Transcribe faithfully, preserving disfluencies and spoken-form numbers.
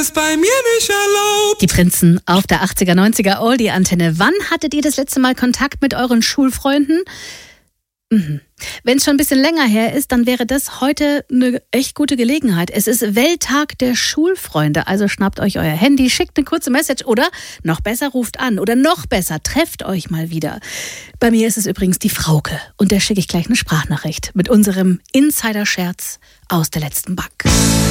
ist bei mir nicht erlaubt. Die Prinzen auf der achtziger, neunziger Oldie-Antenne. Wann hattet ihr das letzte Mal Kontakt mit euren Schulfreunden? Mhm. Wenn es schon ein bisschen länger her ist, dann wäre das heute eine echt gute Gelegenheit. Es ist Welttag der Schulfreunde, also schnappt euch euer Handy, schickt eine kurze Message oder noch besser ruft an oder noch besser, trefft euch mal wieder. Bei mir ist es übrigens die Frauke und der schicke ich gleich eine Sprachnachricht mit unserem Insider-Scherz aus der letzten Bank.